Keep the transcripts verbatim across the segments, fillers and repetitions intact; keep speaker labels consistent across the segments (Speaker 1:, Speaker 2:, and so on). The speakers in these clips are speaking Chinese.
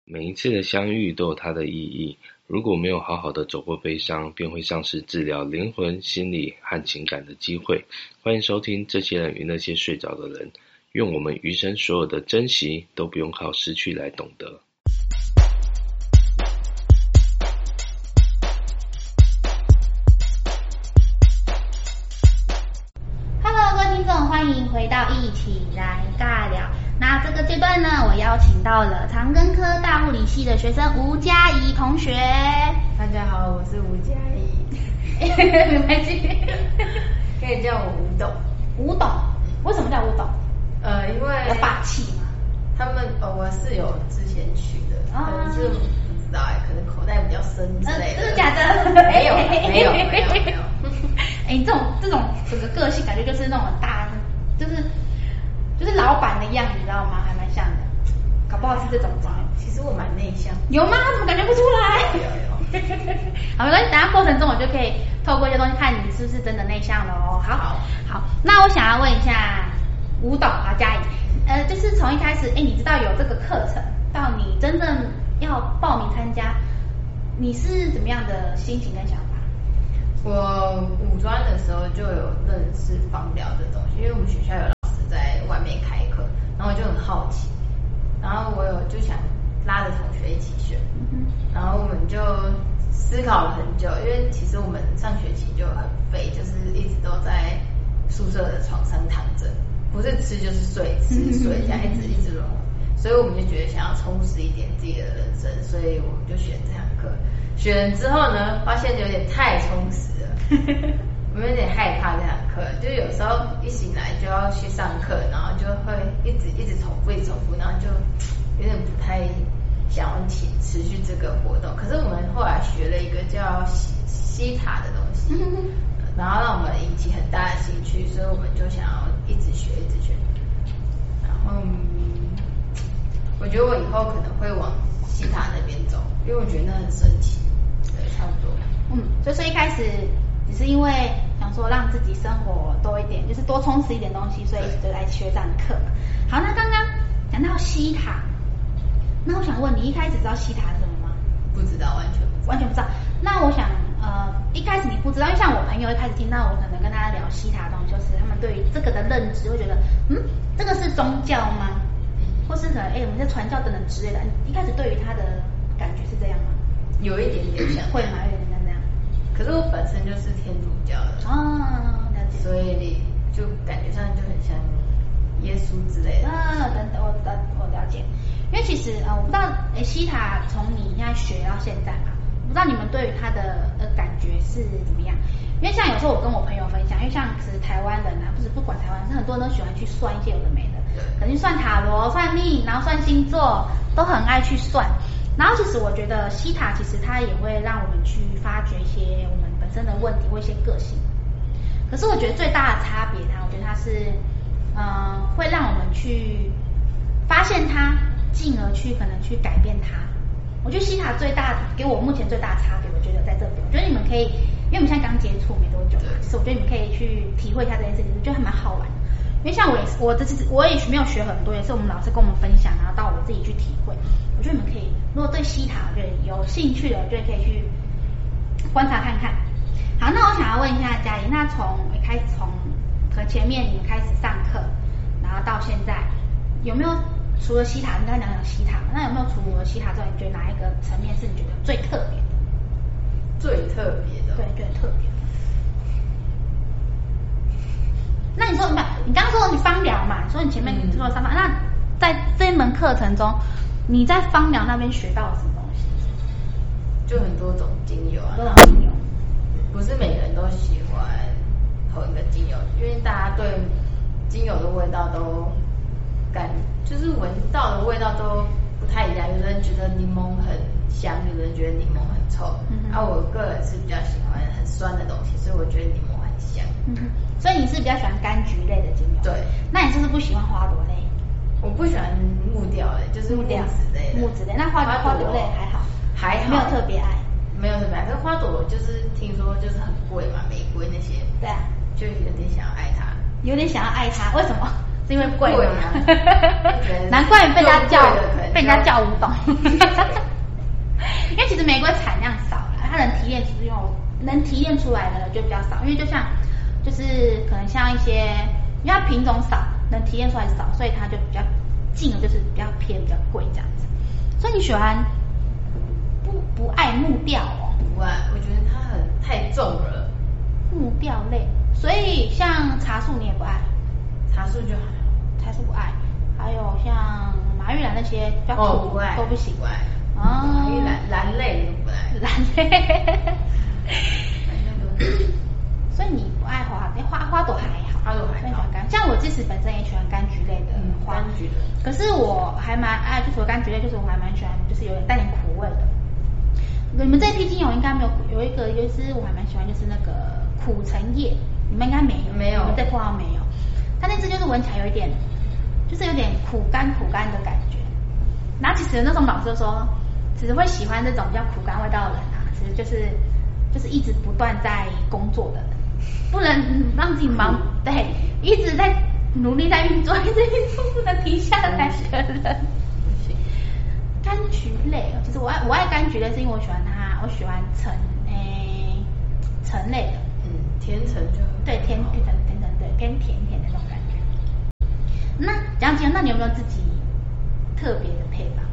Speaker 1: 每一次的相遇都有它的意义，如果没有好好的走过悲伤，便会丧失治疗灵魂、心理和情感的机会。欢迎收听这些人与那些睡着的人，愿我们余生所有的珍惜都不用靠失去来懂得。
Speaker 2: Hello， 各位听众，欢迎回到一起来尬聊。那这个阶段呢，我邀请到了长庚科大物理系的学生吴佳怡同学。
Speaker 3: 大家好，我是吴佳怡。
Speaker 2: 没关系，
Speaker 3: 可以叫我吴董。
Speaker 2: 吴董，为什么叫吴董？
Speaker 3: 呃，因为
Speaker 2: 有霸气嘛。他
Speaker 3: 们呃，我室友之前取的，可能是不知道哎，可能口袋比较深之类的。
Speaker 2: 真的假的？
Speaker 3: 没有，没有，没有，没有。
Speaker 2: 哎，你这种这种整个个性，感觉就是那种大，就是就是老板的样子，你知道吗？还蛮像的，搞不好是这种吧。
Speaker 3: 其实我蛮内向。
Speaker 2: 有吗？怎么感觉不出来？
Speaker 3: 有有。
Speaker 2: 好，没关系，等下过程中我就可以透过一些东西看你是不是真的内向了哦。好，
Speaker 3: 好，
Speaker 2: 好，那我想要问一下吴董啊，佳怡，呃，就是从一开始，哎，你知道有这个课程，到你真正要报名参加，你是怎么样的心情跟想法？
Speaker 3: 我五专的时候就有认识芳疗的东西，因为我们学校有老师在外面开课，然后我就很好奇，然后我有就想拉着同学一起选，嗯、然后我们就思考了很久，因为其实我们上学期就很废，就是一直都在宿舍的床上躺着，不是吃就是睡，吃睡这样一直一直轮回，所以我们就觉得想要充实一点自己的人生，所以我们就选这堂课。选之后呢，发现有点太充实了，我有点害怕这堂课，就有时候一醒来就要去上课，然后就会一直一直重复一直重复，然后就有点不太想要持持续这个活动。可是我们后来学了一个叫西西塔的东西，然后让我们引起很大的兴趣，所以我们就想要一直学一直学。然后、嗯、我觉得我以后可能会往西塔那边走，因为我觉得那很神奇。对，差不多。
Speaker 2: 嗯，就是一开始只是因为想说让自己生活多一点，就是多充实一点东西，所以就来学这样的课。好，那刚刚讲到西塔，那我想问你，一开始知道西塔是什么吗？
Speaker 3: 不知道，完全不知道
Speaker 2: 完全不知道。那我想，呃，一开始你不知道，因为像我朋友一开始听到我可能跟他聊西塔的东西，就是他们对于这个的认知会觉得，嗯，这个是宗教吗？或是可能哎我们在传教等等之类的。一开始对于他的感觉是这样吗？
Speaker 3: 有一点点像，
Speaker 2: 会吗？有点像这样。
Speaker 3: 可是我本身就是天主教的
Speaker 2: 哦，了解。
Speaker 3: 所以就感觉上就很像耶稣之类的。
Speaker 2: 啊，等等，我我我了解。因为其实呃，我不知道，诶，西塔从你现在学到现在嘛，我不知道你们对于他的呃感觉是怎么样？因为像有时候我跟我朋友分享，因为像其实台湾人啊，不是不管台湾，是很多人都喜欢去算一些有的没的，可能算塔罗、算命，然后算星座，都很爱去算。然后其实我觉得西塔其实它也会让我们去发掘一些我们本身的问题或一些个性。可是我觉得最大的差别它，我觉得它是，呃，会让我们去发现它，进而去可能去改变它。我觉得西塔最大给我目前最大的差别，我觉得在这边。我觉得你们可以，因为我们现在刚接触没多久嘛，其实我觉得你们可以去体会一下这件事情，我觉得还蛮好玩的。因为像我也是，我这次我也没有学很多，也是我们老师跟我们分享，然后到我自己去体会。我觉得你们可以，如果对西塔我觉得有兴趣的，我觉得可以去观察看看。好，那我想要问一下佳怡，那从一开始从和前面你们开始上课，然后到现在，有没有除了西塔，你刚才讲讲西塔，那有没有除了西塔之外，你觉得哪一个层面是你觉得最特别的？
Speaker 3: 最特别的，
Speaker 2: 对，最特别的。那你说，你刚刚说你芳疗嘛，你说你前面你做了三方、嗯，那在这门课程中，你在芳疗那边学到了什么东西？
Speaker 3: 就很多种精油啊，
Speaker 2: 多种精油，
Speaker 3: 不是每个人都喜欢同一个精油，因为大家对精油的味道都感，就是闻到的味道都不太一样。有的人觉得柠檬很香，有的人觉得柠檬很臭。嗯、啊，我个人是比较喜欢很酸的东西，所以我觉得柠檬很香。
Speaker 2: 嗯哼，所以你是比较喜欢柑橘类的精油？
Speaker 3: 对。
Speaker 2: 那你是不是不喜欢花朵类？
Speaker 3: 我不喜欢木调类，就是木子类的。
Speaker 2: 木子类，那花花朵类还好，
Speaker 3: 还好，
Speaker 2: 没有特别爱。
Speaker 3: 没有特别爱，可是花朵就是听说就是很贵嘛，玫瑰那些。
Speaker 2: 对啊。
Speaker 3: 就有点想要爱它。
Speaker 2: 有点想要爱它，为什么？ 是因为贵吗？
Speaker 3: 贵啊、
Speaker 2: 难怪被人家叫被人家叫吴董。因为其实玫瑰产量少了，它能提炼出用能提炼出来的就比较少，因为就像就是可能像一些，因为它品种少，能提炼出来少，所以它就比较进的就是比较偏比较贵这样子。所以你喜欢不不爱木调哦？
Speaker 3: 不爱，我觉得它很太重了。
Speaker 2: 木调类，所以像茶树你也不爱？
Speaker 3: 茶树就还好，
Speaker 2: 茶树不爱。还有像马玉兰那些比较土、
Speaker 3: 哦、不爱
Speaker 2: 都不行。
Speaker 3: 不爱。
Speaker 2: 哦，
Speaker 3: 马玉兰兰类都不爱。
Speaker 2: 兰类。
Speaker 3: 兰类都。
Speaker 2: 所以你不爱花，花花朵还好，
Speaker 3: 花朵还好。
Speaker 2: 像我自己本身也喜欢柑橘类的花，
Speaker 3: 柑橘的。
Speaker 2: 可是我还蛮爱，就是我柑橘类，就是我还蛮喜欢，就是有点带点苦味的。你们这一批精油应该没有，有一个有一支我还蛮喜欢，就是那个苦橙叶，你们应该没有，
Speaker 3: 没有，
Speaker 2: 你们在铺上没有。它那支就是闻起来有一点，就是有点苦甘苦甘的感觉。然后其实那种老师就说，只会喜欢这种比较苦甘味道的人啊，其实就是就是一直不断在工作的人。不能让自己忙，对，一直在努力在运作，一直运作不能停下来的人。柑橘类，其实我爱我爱柑橘类，是因为我喜欢它，我喜欢橙，诶，橙类的，
Speaker 3: 嗯，甜橙就
Speaker 2: 对，甜甜橙甜橙对，偏甜甜的那种感觉。那讲起来，那你有没有自己特别的配方？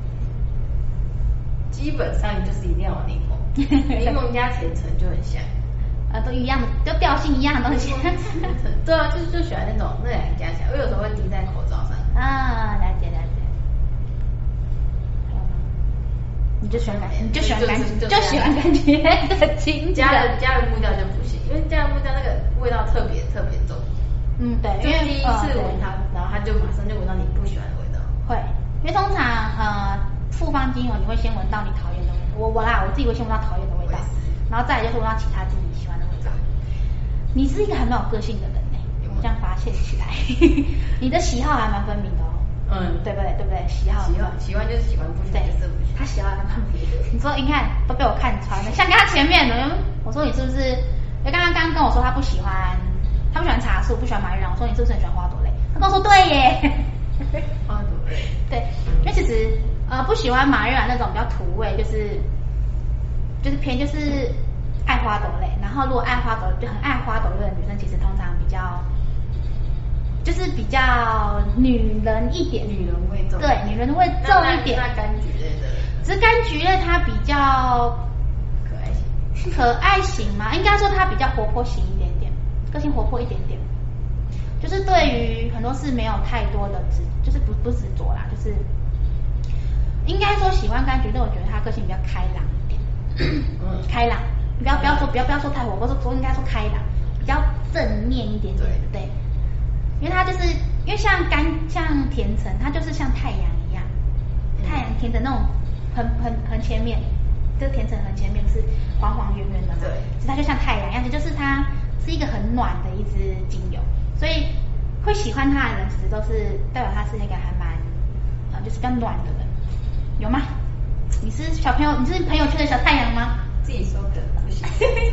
Speaker 3: 基本上就是一定要有柠檬，柠檬加甜橙就很香。
Speaker 2: 呃，都一样的，就调性一样的东西。
Speaker 3: 对啊，就是就喜欢那种那两个加起来，我有时候会滴在口罩上。
Speaker 2: 啊，了解了解。还有吗？你就喜欢柑，你就喜欢柑，就喜欢柑橘类的精
Speaker 3: 加了加了木调就不行，因为加了木调那个味道特别特别重。
Speaker 2: 嗯，对，
Speaker 3: 就第一次闻它，然后它就马上就闻到你不喜欢的味道。
Speaker 2: 会，因为通常呃复方精油你会先闻到你讨厌的味道，我我啦我自己会先闻到讨厌的味道。然后再来就是闻到其他自己喜欢的味道。你是一个还蛮有个性的人呢，我这样发现起来，你的喜好还蛮分明的哦。
Speaker 3: 嗯，
Speaker 2: 对不对？对不对？喜好，
Speaker 3: 喜欢喜欢就是喜欢，不喜欢就是不喜欢。
Speaker 2: 他喜欢还蛮别的。你说，你看都被我看穿了，像跟他前面的，我说你是不是？因为刚刚刚跟我说他不喜欢，他不喜欢茶树，不喜欢马玉兰。我说你是不是很喜欢花朵类？他跟我说对耶。
Speaker 3: 花朵类。
Speaker 2: 对，因为其实呃不喜欢马玉兰那种比较土味，就是。就是偏就是爱花朵类，然后如果爱花朵就很爱花朵类的女生，其实通常比较就是比较女人一点，
Speaker 3: 女人味重，
Speaker 2: 对，女人味重一点。
Speaker 3: 那柑橘类的，
Speaker 2: 只是柑橘类它比较
Speaker 3: 可爱型，
Speaker 2: 可爱型嘛，应该说它比较活泼型一点点，个性活泼一点点。就是对于很多事没有太多的执，就是不不执着啦，就是应该说喜欢柑橘类，我觉得他个性比较开朗。嗯，开朗，不要不要说不要不要说太活泼，说说应该说开朗，比较正面一点点，对，对，因为它就是因为像柑像甜橙，它就是像太阳一样，太阳甜橙那种很很很前面，这甜橙很前面是黄黄圆圆的嘛，对，其实它就像太阳一样，就是它是一个很暖的一支精油，所以会喜欢它的人，其实都是代表它是那个还蛮呃就是比较暖的人，有吗？你是小朋友，你是朋友圈的小太阳吗？
Speaker 3: 自己说的不行。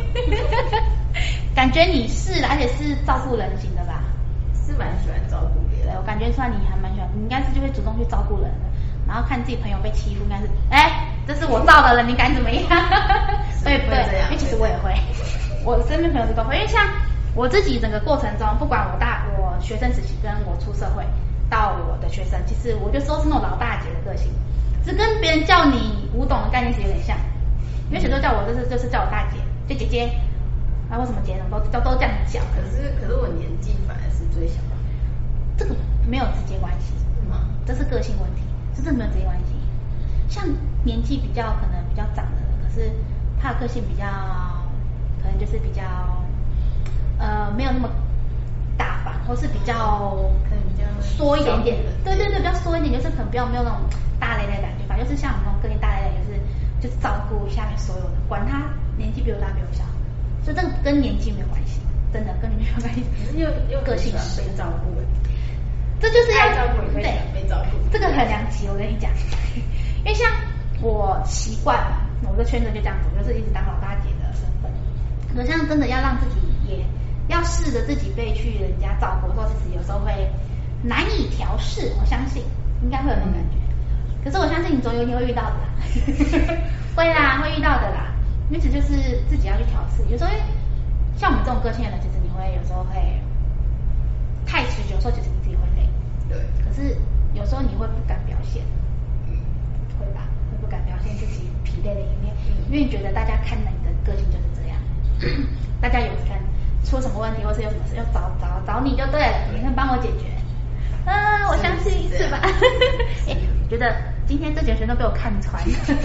Speaker 2: 感觉你是，而且是照顾人型的吧？
Speaker 3: 是蛮喜欢照顾别人。
Speaker 2: 我感觉出来你还蛮喜欢，你应该是就会主动去照顾人的，然后看自己朋友被欺负，应该是，哎，这是我照的人，你敢怎么样？对不对？因为其实我也会，我身边朋友都会，因为像我自己整个过程中，不管我大我学生时期跟我出社会到我的学生，其实我就说是那种老大姐的个性。只跟别人叫你吴董的概念是有点像，因为谁都叫我就是就是叫我大姐，就姐姐，啊为什么姐都都都这样叫？
Speaker 3: 可是可是我年纪反而是最小的，
Speaker 2: 这个没有直接关系，
Speaker 3: 是吗？
Speaker 2: 这是个性问题，这真的没有直接关系。像年纪比较可能比较长的人，可是他的个性比较可能就是比较呃没有那么大方，或是比较
Speaker 3: 可能比较
Speaker 2: 缩一点点，对对对，比较缩一点，就是可能比较没有那种大咧咧的感觉，反正就是像我们那种个性大咧咧，就是就是照顾下面所有的，管他年纪比我大比我小，所以这个跟年纪没有关系，真的跟年纪没有关系，
Speaker 3: 可是又又
Speaker 2: 个性
Speaker 3: 被照顾，
Speaker 2: 这就是要
Speaker 3: 照顾对被照顾，
Speaker 2: 这个很两极，我跟你讲，因为像我习惯嘛，我的圈子就这样子，我就是一直当老大姐的身份，可像真的要让自己也要试着自己被去人家照顾的时候，其实有时候会难以调试，我相信应该会有那种感觉。可是我相信你总有一天会遇到的啦，会啦，会遇到的啦。因为这就是自己要去调试，有时候像我们这种个性的人，其实你会有时候会太持久，有时候其实你自己会累。
Speaker 3: 对。
Speaker 2: 可是有时候你会不敢表现，会吧？会不敢表现自己疲累的一面，因为你觉得大家看你的个性就是这样，大家有看出什么问题，或是有什么事要找找找你就对了，你会帮我解决。啊，我相信是吧？哎，我觉得今天这几个学生都被我看穿。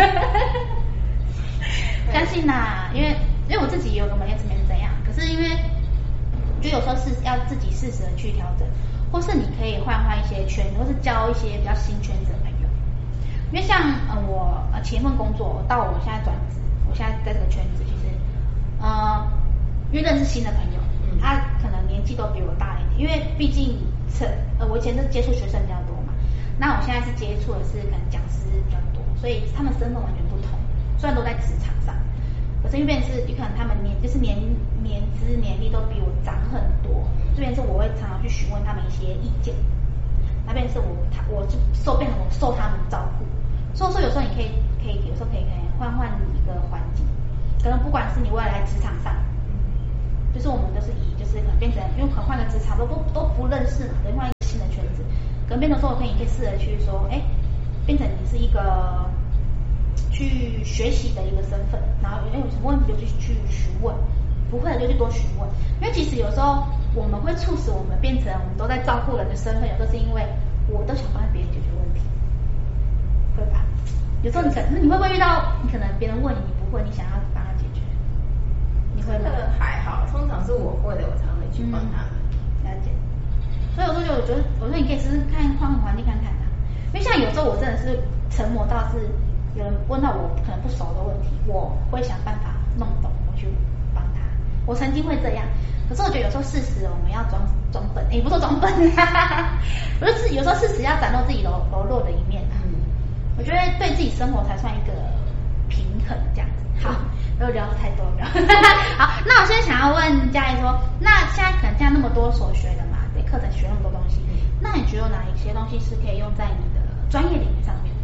Speaker 2: 相信啦，因为因为我自己也有个门业层面是这样，可是因为我觉得有时候是要自己适时的去调整，或是你可以换换一些圈，或是交一些比较新圈子的朋友。因为像呃我呃前一份工作到我现在转职，我现在在这个圈子，其实呃因为认识新的朋友，他可能年纪都比我大一点，因为毕竟是呃我以前是接触学生比较多嘛，那我现在是接触的是可能讲师比较多，所以他们身份完全不同。虽然都在职场上，可是因为是有可能他们年就是年年资年历都比我长很多，这边是我会常常去询问他们一些意见，那边是我他我就受变成我受他们照顾，所以说有时候你可以可以有时候可以可以换换一个环境，可能不管是你未来职场上，就是我们都是以就是可能变成因为可能换个职场都都都不认识嘛，等于换一个新的圈子，可能变成说我可以可以试着去说，哎，变成你是一个。去学习的一个身份，然后有什么问题就去去询问，不会的就去多询问，因为其实有时候我们会促使我们变成我们都在照顾人的身份，有时候是因为我都想帮别人解决问题，对吧？有时候你可能你会不会遇到你可能别人问你你不会，你想要帮他解决，你会吗？
Speaker 3: 还好，通常是我会的，我才会去帮他们。
Speaker 2: 嗯、了解。所以有时候就我觉得，我说你可以试试看换个环境看看啊，因为像有时候我真的是沉默到是。有人问到我可能不熟的问题，我会想办法弄懂，我去帮他。我曾经会这样，可是我觉得有时候事实我们要装装笨，也不说装笨，我就是有时候事实要展露自己柔柔弱的一面、啊。嗯，我觉得对自己生活才算一个平衡这样子。好，没有聊太多了。好，那我现在想要问嘉怡说，那现在可能这样那么多所学的嘛，对课程学那么多东西，那你觉得有哪一些东西是可以用在你的专业领域上面？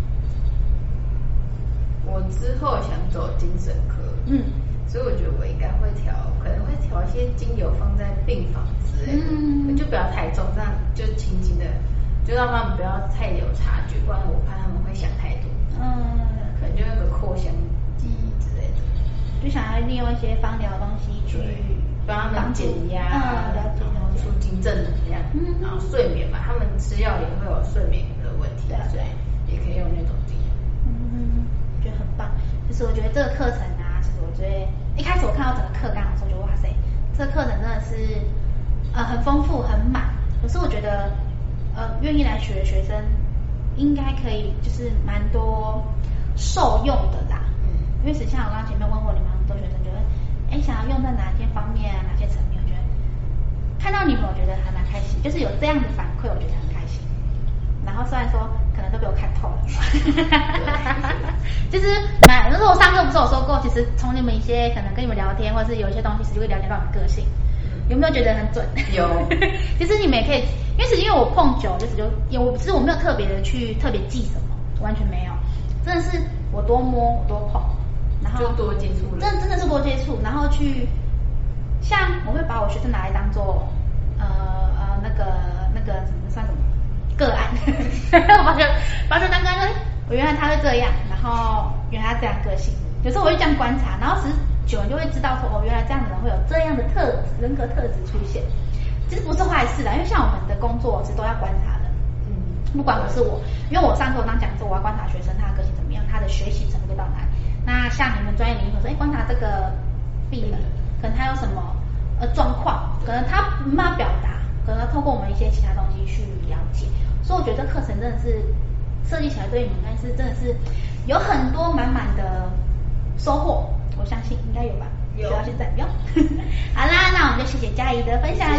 Speaker 3: 我之后想走精神科，
Speaker 2: 嗯，
Speaker 3: 所以我觉得我应该会调，可能会调一些精油放在病房之类的，嗯，就不要太重，这样就轻轻的，就让他们不要太有察觉，不然我怕他们会想太多，嗯，可能就那个扩香记忆之类的，
Speaker 2: 就想要利用一些芳疗的东西去
Speaker 3: 帮他们减压，
Speaker 2: 嗯，了解，
Speaker 3: 然后促进正能量，嗯，然后睡眠嘛，他们吃药也会有睡眠的问题，对，所以也可以用那种精油，
Speaker 2: 嗯。觉得很棒，就是我觉得这个课程啊，其实我觉得一开始我看到整个课纲的时候，就哇塞，这个课程真的是呃很丰富很满。可是我觉得呃愿意来学的学生应该可以就是蛮多受用的啦。嗯，因为实际上我刚刚前面问过你们很多学生，觉得哎想要用在哪些方面啊，哪些层面，我觉得看到你们我觉得还蛮开心，就是有这样的反馈，我觉得很开心。然后虽然说可能都被我看透了，就是蛮，就是我上课不是有说过，其实从你们一些可能跟你们聊天，或者是有一些东西，实际会了解到你的个性，有没有觉得很准？
Speaker 3: 有，
Speaker 2: 其实你们也可以，因为是因为我碰久，就是就也我其实我没有特别的去特别记什么，完全没有，真的是我多摸我多碰，然后
Speaker 3: 就多接触了，
Speaker 2: 真真的是多接触，然后去像我会把我学生拿来当做呃呃那个那个怎么算什么？个案，我发现发现刚刚呢，我原来他会这样，然后原来他这样个性，有时候我会这样观察，然后时久你就会知道说，哦，原来这样的人会有这样的特质，人格特质出现，其实不是坏事啦，因为像我们的工作是都要观察的，嗯，不管不是我，因为我上课我当讲说我要观察学生他的个性怎么样，他的学习程度到哪里，那像你们专业领域说，哎，观察这个病人，可能他有什么呃状况，可能他没办法表达。可能透过我们一些其他东西去了解，所以我觉得课程真的是设计起来对你们但是真的是有很多满满的收获，我相信应该有吧？
Speaker 3: 有，
Speaker 2: 到现在有。好啦，那我们就谢谢嘉怡的分享。